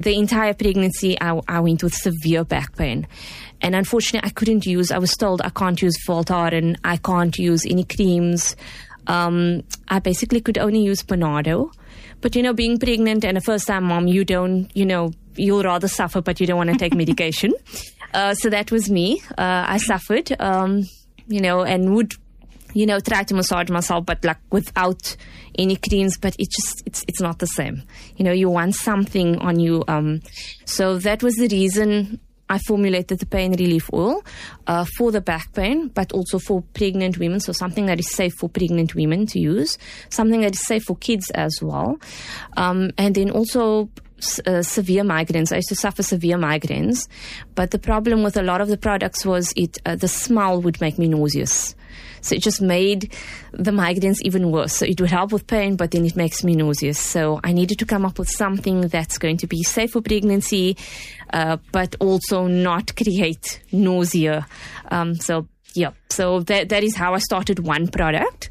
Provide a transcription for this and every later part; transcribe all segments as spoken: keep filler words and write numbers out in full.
the entire pregnancy, I, I went with severe back pain. And unfortunately, I couldn't use, I was told I can't use Voltaren, I can't use any creams. Um, I basically could only use Panado. But, you know, being pregnant and a first-time mom, you don't, you know, you'll rather suffer, but you don't want to take medication. Uh, so that was me. Uh, I suffered, um, you know, and would, you know, try to massage myself, but like without any creams, but it just, it's, it's not the same. You know, you want something on you. Um, so that was the reason I formulated the pain relief oil uh, for the back pain, but also for pregnant women. So something that is safe for pregnant women to use, something that is safe for kids as well. Um, and then also uh, severe migraines. I used to suffer severe migraines, but the problem with a lot of the products was it uh, the smell would make me nauseous. So it just made the migraines even worse. So it would help with pain, but then it makes me nauseous. So I needed to come up with something that's going to be safe for pregnancy, uh, but also not create nausea. Um, so, yeah. So that that is how I started one product.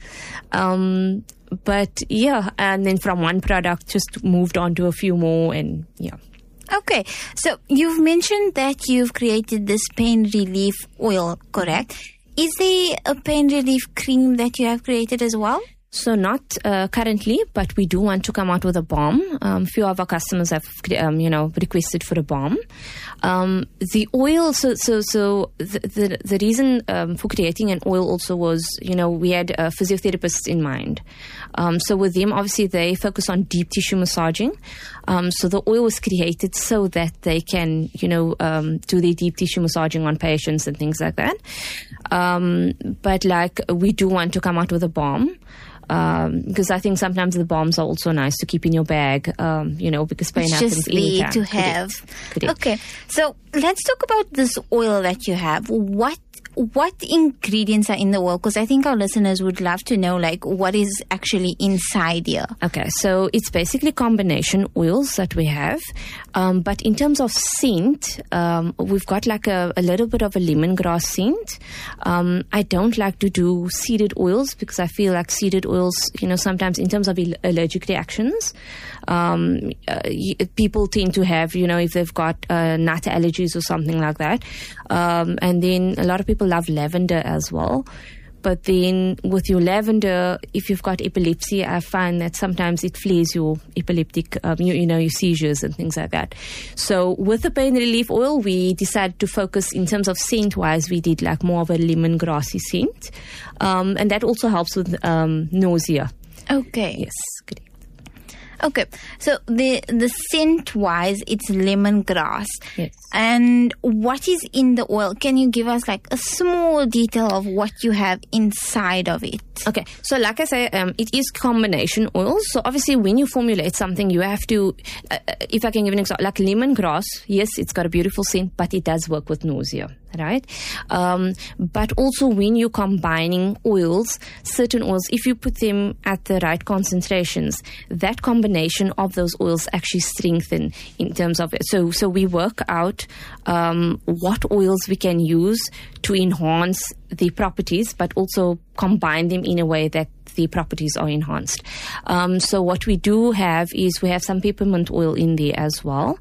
Um, but, yeah. And then from one product, just moved on to a few more and, yeah. Okay. So you've mentioned that you've created this pain relief oil, correct? Is there a pain relief cream that you have created as well? So not uh, currently, but we do want to come out with a balm. Um, few of our customers have, um, you know, requested for a balm. Um, the oil, so so so the the, the reason um, for creating an oil also was, you know, we had uh, physiotherapists in mind. Um, so with them, obviously, they focus on deep tissue massaging. Um, so the oil was created so that they can, you know, um, do their deep tissue massaging on patients and things like that. Um, but like we do want to come out with a balm. Um, because I think sometimes the balms are also nice to keep in your bag, um, you know, because pain it's happens just anytime. to have. Correct. Correct. Okay, so let's talk about this oil that you have. What what ingredients are in the oil? Because I think our listeners would love to know, like, what is actually inside here. Okay, so it's basically combination oils that we have. Um, but in terms of scent, um, we've got like a, a little bit of a lemongrass scent. Um, I don't like to do seeded oils because I feel like seeded oils, you know, sometimes in terms of al- allergic reactions, um, uh, y- people tend to have, you know, if they've got uh, nut allergies or something like that. Um, and then a lot of people love lavender as well. But then with your lavender, if you've got epilepsy, I find that sometimes it flares your epileptic, um, you, you know, your seizures and things like that. So with the pain relief oil, we decided to focus in terms of scent-wise. We did like more of a lemongrassy scent. Um, and that also helps with um, nausea. Okay. Yes, correct. Okay, so the the scent wise, it's lemongrass. Yes. And what is in the oil? Can you give us like a small detail of what you have inside of it? Okay, so like I say, um, it is combination oils. So obviously, when you formulate something, you have to. Uh, if I can give an example, like lemongrass, yes, it's got a beautiful scent, but it does work with nausea. Right? Um, but also when you're combining oils, certain oils, if you put them at the right concentrations, that combination of those oils actually strengthen in terms of it. So, so we work out um, what oils we can use to enhance the properties, but also combine them in a way that the properties are enhanced. Um, so what we do have is we have some peppermint oil in there as well.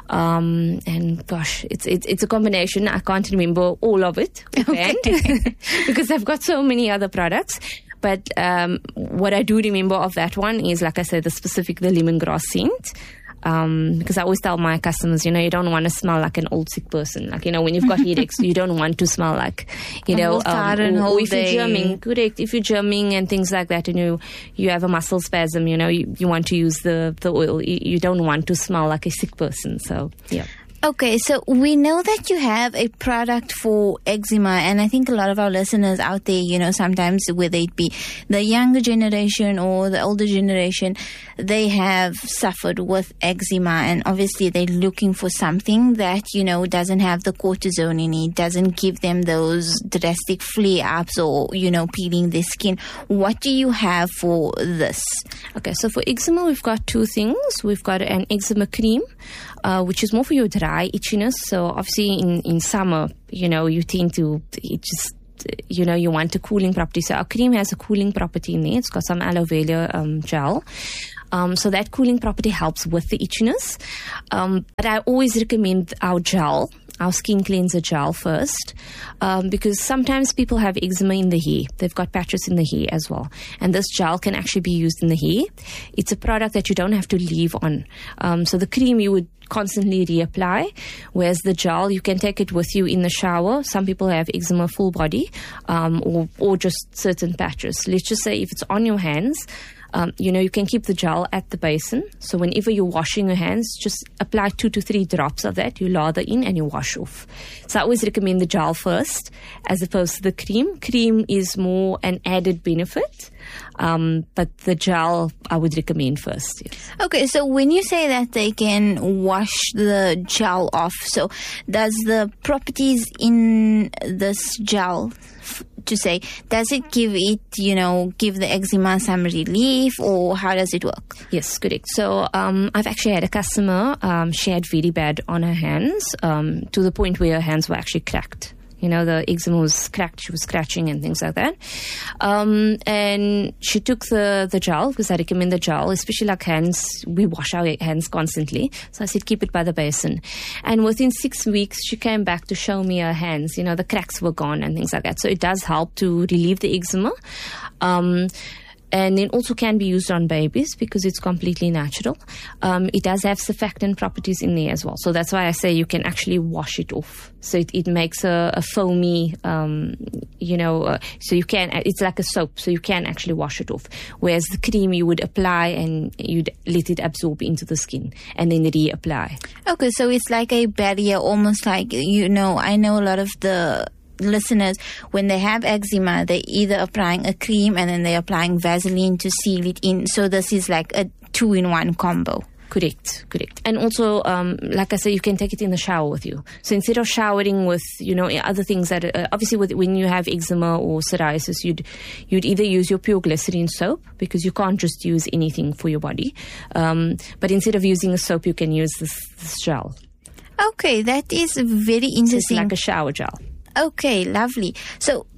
Um, and gosh, it's, it's it's a combination. I can't remember all of it offhand because I've got so many other products. But um, what I do remember of that one is, like I said, the specific, the lemongrass scent. Um, because I always tell my customers, you know, you don't want to smell like an old sick person. Like, you know, when you've got headaches, you don't want to smell like, you know, um, or, or if you're germing, correct, if you're germing and things like that, and you you have a muscle spasm, you know, you, you want to use the, the oil. You, you don't want to smell like a sick person. So, yeah. Okay, so we know that you have a product for eczema, and I think a lot of our listeners out there, you know, sometimes whether it be the younger generation or the older generation, they have suffered with eczema, and obviously they're looking for something that, you know, doesn't have the cortisone in it, doesn't give them those drastic flare-ups or, you know, peeling their skin. What do you have for this? Okay, so for eczema, we've got two things. We've got an eczema cream, uh, which is more for your dry itchiness. So obviously in, in summer, you know, you tend to, it just, you know, you want a cooling property. So our cream has a cooling property in there. It's got some aloe vera um, gel. Um, so that cooling property helps with the itchiness. Um, but I always recommend our gel, our skin cleanser gel first, um, because sometimes people have eczema in the hair. They've got patches in the hair as well. And this gel can actually be used in the hair. It's a product that you don't have to leave on. Um, so the cream you would constantly reapply, whereas the gel, you can take it with you in the shower. Some people have eczema full body, um, or, or just certain patches. Let's just say if it's on your hands, Um, you know, you can keep the gel at the basin. So whenever you're washing your hands, just apply two to three drops of that. You lather in and you wash off. So I always recommend the gel first as opposed to the cream. Cream is more an added benefit. Um, but the gel, I would recommend first. Yes. Okay, so when you say that they can wash the gel off, so does the properties in this gel, to say, does it give it, you know, give the eczema some relief, or how does it work? Yes, correct. So um, I've actually had a customer, um, she had very bad on her hands, um, to the point where her hands were actually cracked. You know, the eczema was cracked, she was scratching and things like that. Um, and she took the, the gel, because I recommend the gel, especially like hands, we wash our hands constantly. So I said, keep it by the basin. And within six weeks, she came back to show me her hands. You know, the cracks were gone and things like that. So it does help to relieve the eczema. Um, And then also can be used on babies because it's completely natural. Um, it does have surfactant properties in there as well. So that's why I say you can actually wash it off. So it, it makes a, a foamy, um, you know, uh, so you can, it's like a soap, so you can actually wash it off. Whereas the cream you would apply and you'd let it absorb into the skin and then reapply. Okay, so it's like a barrier, almost like, you know, I know a lot of the listeners, when they have eczema, they're either applying a cream and then they're applying Vaseline to seal it in. So this is like a two-in-one combo. Correct, correct. And also, um, like I said, you can take it in the shower with you. So instead of showering with, you know, other things that, uh, obviously with, when you have eczema or psoriasis, you'd, you'd either use your pure glycerine soap, because you can't just use anything for your body. Um, but instead of using a soap, you can use this, this gel. Okay, that is very interesting. So it's like a shower gel. Okay, lovely. So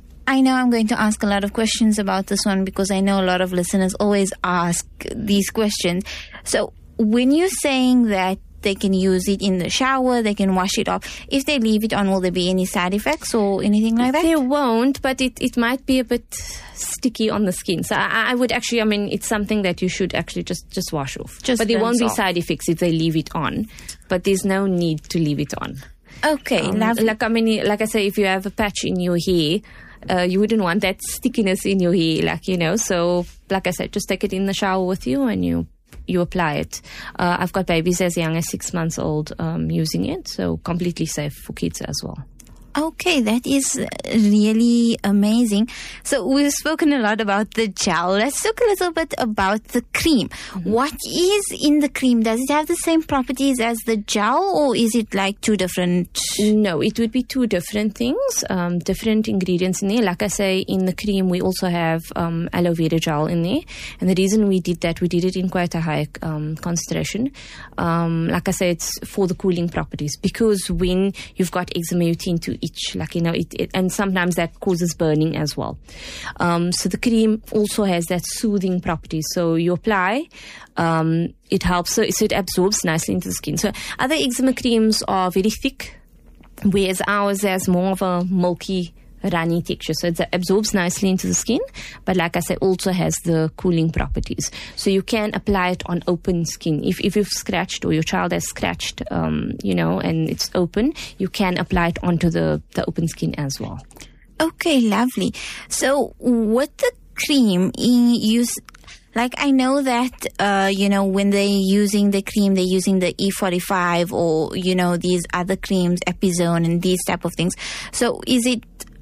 I know I'm going to ask a lot of questions about this one because I know a lot of listeners always ask these questions. So when you're saying that they can use it in the shower, they can wash it off, if they leave it on, will there be any side effects or anything like that? There won't, but it, it might be a bit sticky on the skin. So I, I would actually, I mean, it's something that you should actually just, just wash off. Just but there won't be off. Side effects if they leave it on, but there's no need to leave it on. Okay, um, lovely. Like I mean, like I say, if you have a patch in your hair, uh, you wouldn't want that stickiness in your hair, like, you know. So, like I said, just take it in the shower with you and you you apply it. Uh, I've got babies as young as six months old um, using it, so completely safe for kids as well. Okay, that is really amazing. So we've spoken a lot about the gel. Let's talk a little bit about the cream. Mm-hmm. What is in the cream? Does it have the same properties as the gel, or is it like two different? No, it would be two different things, um, different ingredients in there. Like I say, in the cream, we also have um, aloe vera gel in there. And the reason we did that, we did it in quite a high um, concentration. Um, like I say, it's for the cooling properties, because when you've got eczema, you tend to itch, like, you know, it, it, and sometimes that causes burning as well. Um, so the cream also has that soothing property. So you apply, um, it helps, so, so it absorbs nicely into the skin. So other eczema creams are very thick, whereas ours has more of a milky, runny texture. So it absorbs nicely into the skin, but like I said, also has the cooling properties. So you can apply it on open skin. If if you've scratched or your child has scratched, um, you know, and it's open, you can apply it onto the, the open skin as well. Okay, lovely. So with the cream, you... Like, I know that, uh, you know, when they're using the cream, they're using the E forty-five or, you know, these other creams, Epizone and these type of things. So is it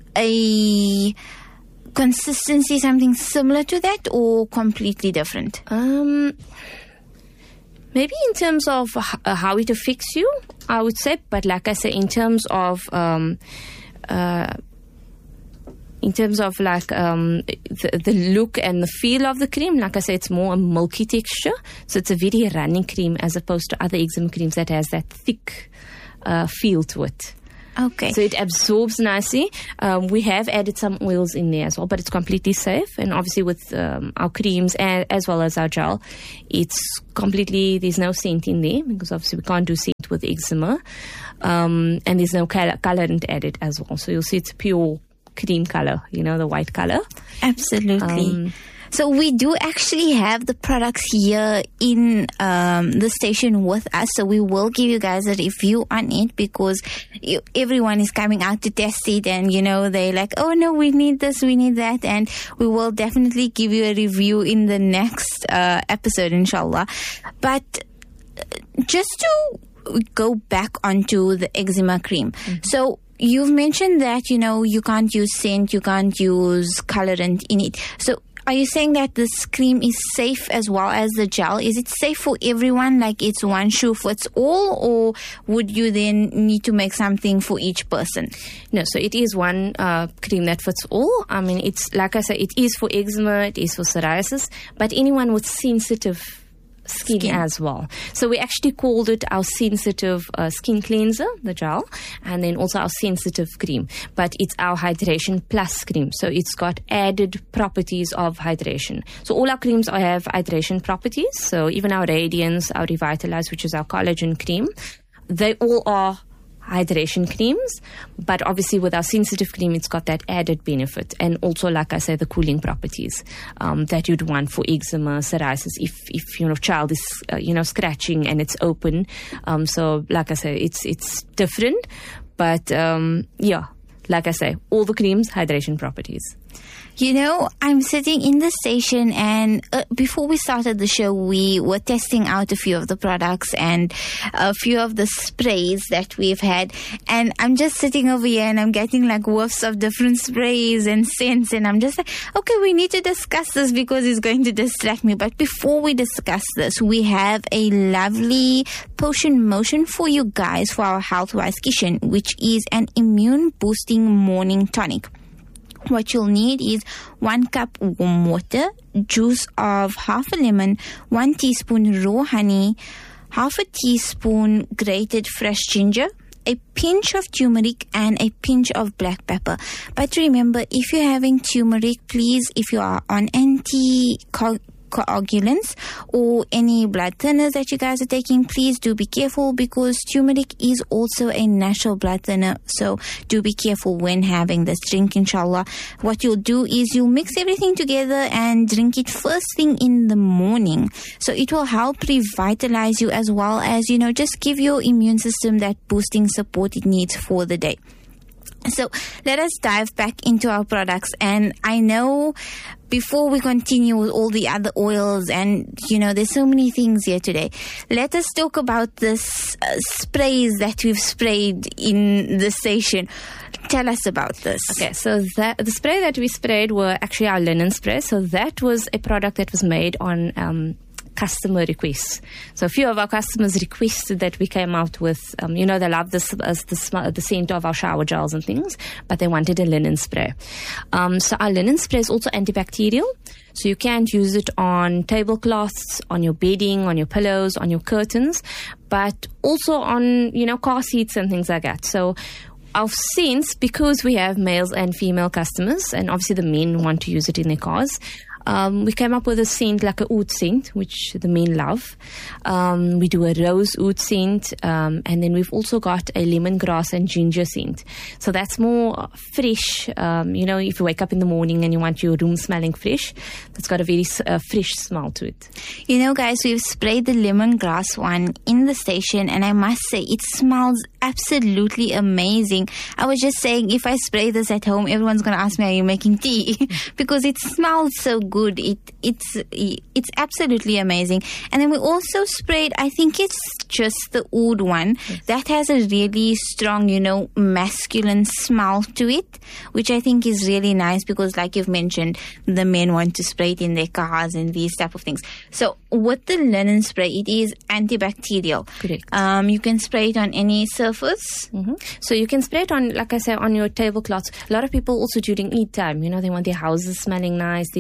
a consistency, something similar to that, or completely different? Um, maybe in terms of h- how it affects you, I would say. But like I say, in terms of... Um, uh, In terms of like um, the, the look and the feel of the cream, like I say, it's more a milky texture. So it's a very runny cream as opposed to other eczema creams that has that thick uh, feel to it. Okay. So it absorbs nicely. Um, we have added some oils in there as well, but it's completely safe. And obviously with um, our creams and, as well as our gel, it's completely, there's no scent in there because obviously we can't do scent with eczema. Um, and there's no color, colorant added as well. So you'll see it's pure cream color, you know, the white color. Absolutely. Um, So we do actually have the products here in um, the station with us. So we will give you guys a review on it because you, everyone is coming out to test it, and you know they're like, oh no, we need this, we need that, and we will definitely give you a review in the next uh, episode, inshallah. But just to go back onto the eczema cream, mm-hmm. so. You've mentioned that, you know, you can't use scent, you can't use colorant in it. So are you saying that this cream is safe as well as the gel? Is it safe for everyone, like it's one shoe fits all, or would you then need to make something for each person? No, so it is one uh, cream that fits all. I mean, it's like I said, it is for eczema, it is for psoriasis, but anyone with sensitive Skin, skin as well. So we actually called it our sensitive uh, skin cleanser, the gel, and then also our sensitive cream. But it's our hydration plus cream. So it's got added properties of hydration. So all our creams have hydration properties. So even our Radiance, our Revitalize, which is our collagen cream, they all are hydration creams, but obviously with our sensitive cream it's got that added benefit, and also, like I say, the cooling properties um, that you'd want for eczema, psoriasis, if if your child is uh, you know scratching and it's open. Um, so like I say, it's it's different, but um, yeah, like I say, all the creams, hydration properties. You know, I'm sitting in the station, and uh, before we started the show, we were testing out a few of the products and a few of the sprays that we've had. And I'm just sitting over here and I'm getting like whiffs of different sprays and scents. And I'm just like, okay, we need to discuss this because it's going to distract me. But before we discuss this, we have a lovely potion motion for you guys for our Healthwise Kitchen, which is an immune boosting morning tonic. What you'll need is one cup warm water, juice of half a lemon, one teaspoon raw honey, half a teaspoon grated fresh ginger, a pinch of turmeric, and a pinch of black pepper. But remember, if you're having turmeric, please, if you are on anti coagulants or any blood thinners that you guys are taking, please do be careful because turmeric is also a natural blood thinner. So do be careful when having this drink, inshallah. What you'll do is you'll mix everything together and drink it first thing in the morning. So it will help revitalize you as well as, you know, just give your immune system that boosting support it needs for the day. So let us dive back into our products. And I know before we continue with all the other oils and, you know, there's so many things here today. Let us talk about this uh, sprays that we've sprayed in the station. Tell us about this. Okay, so that, the spray that we sprayed were actually our linen spray. So that was a product that was made on um, customer requests. So a few of our customers requested that we came out with, um, you know, they love this, uh, the, sm- the scent of our shower gels and things, but they wanted a linen spray. Um, so our linen spray is also antibacterial. So you can use it on tablecloths, on your bedding, on your pillows, on your curtains, but also on, you know, car seats and things like that. So our scents, because we have males and female customers, and obviously the men want to use it in their cars, Um, we came up with a scent like a oud scent, which the men love. Um, we do a rose oud scent, um, and then we've also got a lemongrass and ginger scent. So that's more fresh. Um, you know, if you wake up in the morning and you want your room smelling fresh, that's got a very uh, fresh smell to it. You know, guys, we've sprayed the lemongrass one in the station, and I must say it smells absolutely amazing. I was just saying, if I spray this at home, everyone's going to ask me, are you making tea? Because it smells so good. Good. It it's it's absolutely amazing. And then we also sprayed, I think it's just the oud one, yes, that has a really strong, you know, masculine smell to it, which I think is really nice because, like you've mentioned, the men want to spray it in their cars and these type of things. So with the linen spray, it is antibacterial. Correct. Um, you can spray it on any surface. Mm-hmm. So you can spray it on, like I say, on your tablecloths. A lot of people also during Eid time, you know, they want their houses smelling nice, their rooms smelling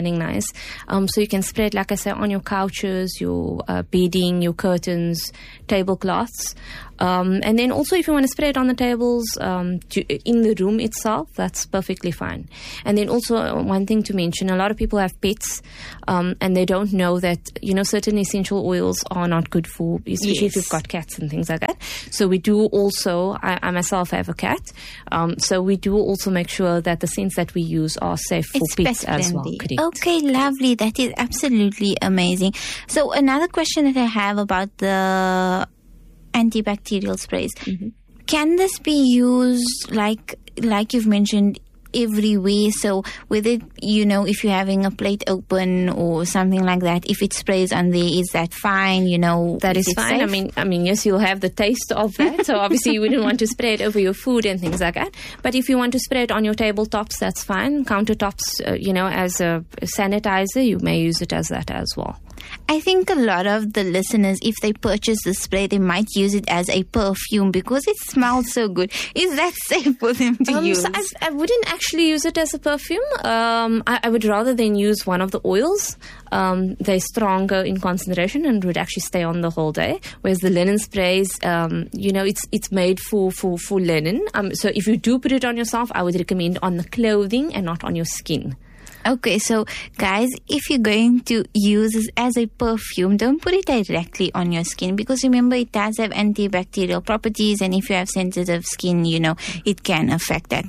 smelling nice. Um, so you can spray it, like I say, on your couches, your uh, bedding, your curtains, tablecloths. Um, and then also if you want to spray it on the tables, um, to, in the room itself, that's perfectly fine. And then also uh, one thing to mention, a lot of people have pets um, and they don't know that, you know, certain essential oils are not good for, especially Yes. if you've got cats and things like that. So we do also, I, I myself have a cat, um, so we do also make sure that the scents that we use are safe for It's pets pet as well. friendly. Correct. Okay, lovely. That is absolutely amazing. So another question that I have about the antibacterial sprays. Mm-hmm. Can this be used like like you've mentioned everywhere? So with it, you know, if you're having a plate open or something like that, if it sprays on there, is that fine? You know, That is it fine. safe? I mean, I mean, yes, you'll have the taste of that. So obviously, you wouldn't want to spray it over your food and things like that. But if you want to spray it on your tabletops, that's fine. Countertops, uh, you know, as a sanitizer, you may use it as that as well. I think a lot of the listeners, if they purchase the spray, they might use it as a perfume because it smells so good. Is that safe for them to Um, use? so I, I wouldn't actually use it as a perfume. Um, I, I would rather than use one of the oils. Um, they're stronger in concentration and would actually stay on the whole day. Whereas the linen sprays, um, you know, it's it's made for for for linen. Um, so if you do put it on yourself, I would recommend on the clothing and not on your skin. Okay, so guys, if you're going to use this as a perfume, don't put it directly on your skin because remember it does have antibacterial properties, and if you have sensitive skin, you know, it can affect that.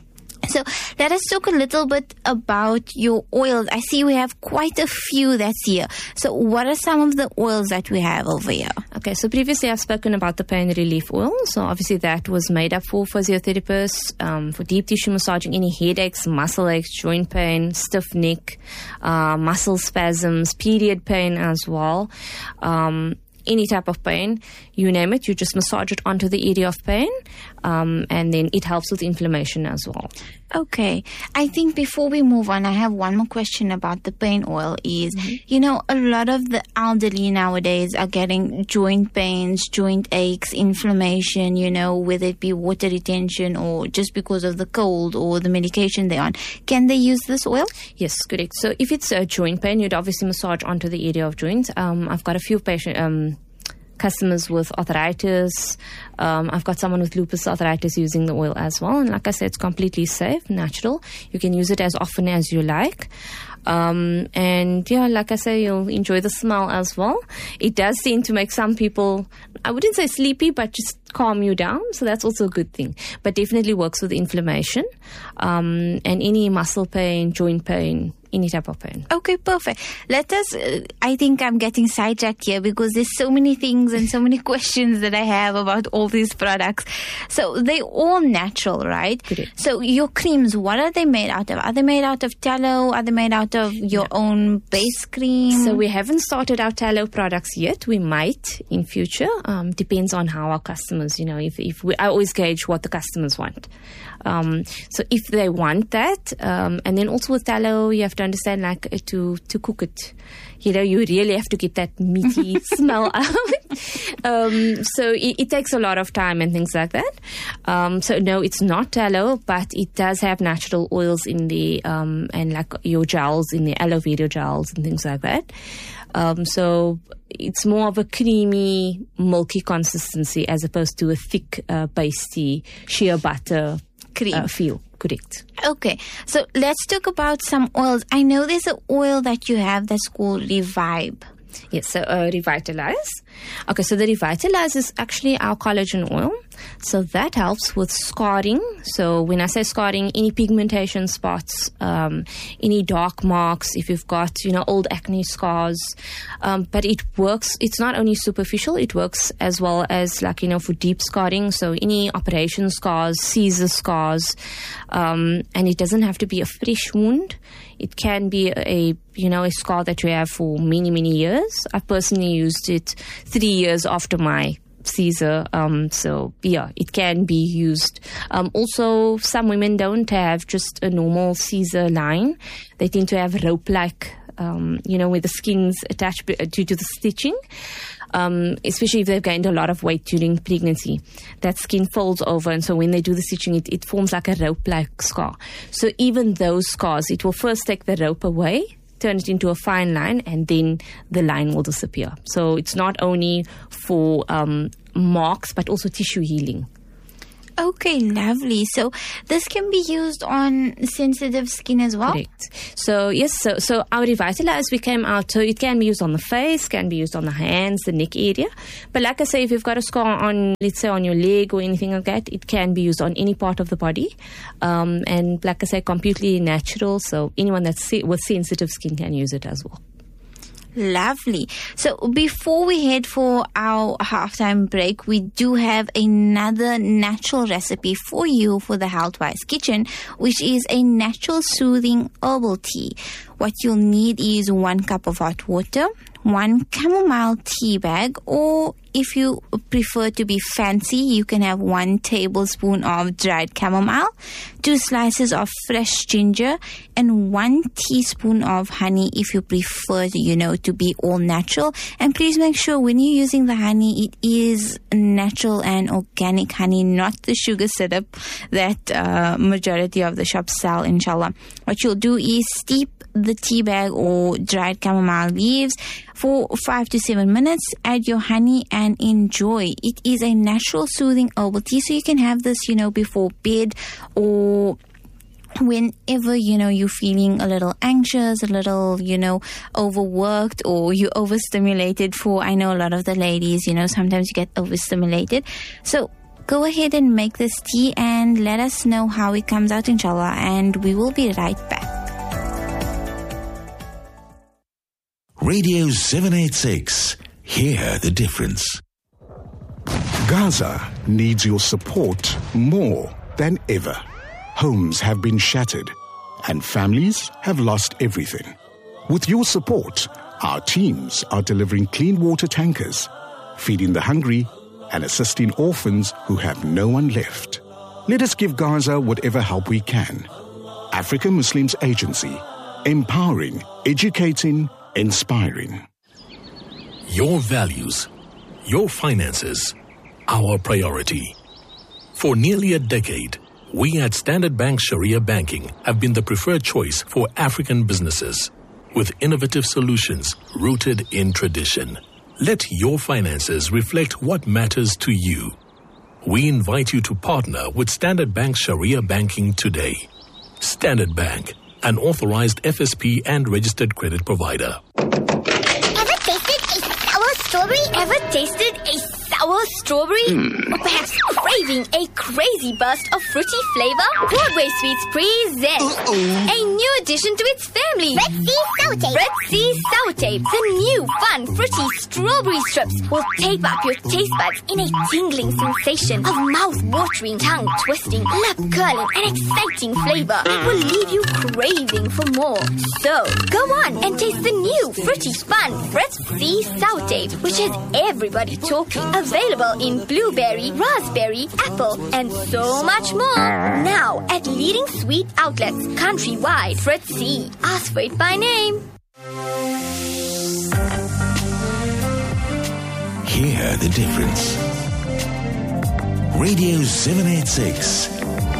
So let us talk a little bit about your oils. I see we have quite a few that's here. So what are some of the oils that we have over here? Okay, so previously I've spoken about the pain relief oil. So obviously that was made up for physiotherapists, um, for deep tissue massaging, any headaches, muscle aches, joint pain, stiff neck, uh, muscle spasms, period pain as well. Um, any type of pain, you name it, you just massage it onto the area of pain, um, and then it helps with inflammation as well. Okay. I think before we move on, I have one more question about the pain oil is, mm-hmm. you know, a lot of the elderly nowadays are getting joint pains, joint aches, inflammation, you know, whether it be water retention or just because of the cold or the medication they're on. Can they use this oil? Yes, correct. So if it's a joint pain, you'd obviously massage onto the area of joint. Um, I've got a few patients, um, customers with arthritis. Um, I've got someone with lupus arthritis using the oil as well. And like I said, it's completely safe, natural. You can use it as often as you like. Um, and yeah, like I say, you'll enjoy the smell as well. It does seem to make some people, I wouldn't say sleepy, but just calm you down. So that's also a good thing. But definitely works with inflammation, um, and any muscle pain, joint pain, any type of pain. Okay, perfect. Let us, uh, I think I'm getting sidetracked here because there's so many things and so many questions that I have about all these products. So they all natural, right? Correct. So your creams, what are they made out of? Are they made out of tallow? Are they made out of your Yeah. own base cream? So we haven't started our tallow products yet. We might in future. Um, depends on how our customers, you know, if, if we, I always gauge what the customers want. Um, so if they want that, um, and then also with tallow, you have to understand, like, uh, to, to cook it, you know, you really have to get that meaty smell out. Um, so it, it takes a lot of time and things like that. Um, so no, it's not tallow, but it does have natural oils in the, um, and like your gels in the aloe vera gels and things like that. Um, so it's more of a creamy, milky consistency as opposed to a thick, uh, pasty, sheer butter cream. Uh, feel. Correct. Okay, so let's talk about some oils. I know there's an oil that you have that's called Revive. Yes, so uh, Revitalize. Okay, so the Revitalize is actually our collagen oil. So that helps with scarring. So when I say scarring, any pigmentation spots, um, any dark marks, if you've got, you know, old acne scars. Um, but it works, it's not only superficial, it works as well as, like, you know, for deep scarring. So any operation scars, Caesar scars, um, and it doesn't have to be a fresh wound. It can be a, you know, a scar that you have for many, many years. I personally used it three years after my Caesar. Um, so, yeah, it can be used. Um, also, some women don't have just a normal Caesar line. They tend to have rope-like, um, you know, where the skin's attached due to the stitching. Um, especially if they've gained a lot of weight during pregnancy. That skin folds over, and so when they do the stitching, it, it forms like a rope-like scar. So even those scars, it will first take the rope away, turn it into a fine line, and then the line will disappear. So it's not only for um, marks, but also tissue healing. Okay, lovely. So this can be used on sensitive skin as well? Correct. So yes, so, so our Revitalize, we came out, so it can be used on the face, can be used on the hands, the neck area. But like I say, if you've got a scar on, let's say on your leg or anything like that, it can be used on any part of the body. Um, and like I say, completely natural. So anyone that's se- with sensitive skin can use it as well. Lovely. So before we head for our halftime break, we do have another natural recipe for you for the Healthwise Kitchen, which is a natural soothing herbal tea. What you'll need is one cup of hot water, one chamomile tea bag, or if you prefer to be fancy, you can have one tablespoon of dried chamomile, two slices of fresh ginger, and one teaspoon of honey if you prefer, you know, to be all natural. And please make sure when you're using the honey, it is natural and organic honey, not the sugar syrup that uh, majority of the shops sell, inshallah. What you'll do is steep the tea bag or dried chamomile leaves for five to seven minutes. Add your honey and enjoy. It is a natural soothing herbal tea, so you can have this, you know, before bed or whenever, you know, you're feeling a little anxious, a little, you know, overworked, or you're overstimulated. For, I know a lot of the ladies, you know, sometimes you get overstimulated. So go ahead and make this tea and let us know how it comes out, inshallah, and we will be right back. Radio seven eighty-six. Hear the difference. Gaza needs your support more than ever. Homes have been shattered and families have lost everything. With your support, our teams are delivering clean water tankers, feeding the hungry, and assisting orphans who have no one left. Let us give Gaza whatever help we can. African Muslims Agency, empowering, educating, inspiring. Your values, your finances, our priority. For nearly a decade, we at Standard Bank Sharia Banking have been the preferred choice for African businesses, with innovative solutions rooted in tradition. Let your finances reflect what matters to you. We invite you to partner with Standard Bank Sharia Banking today. Standard Bank, an authorized F S P and registered credit provider. Ever tasted a sour strawberry? Ever tasted a sour strawberry? Mm. Or perhaps craving a crazy burst of fruity flavor? Broadway Sweets presents Uh-oh. a new addition to its family. Red Sea Sour Tape. Red Sea Sour Tape. The new fun fruity strawberry strips will tape up your taste buds in a tingling sensation of mouth-watering, tongue-twisting, lip-curling, and exciting flavor. It will leave you craving for more. So, go on and taste the new fruity fun Red Sea Sour Tape, which has everybody talking. Available in blueberry, raspberry, apple, and so much more. Now at leading sweet outlets countrywide. Fred C. Ask for it by name. Hear the difference. Radio seven eighty-six.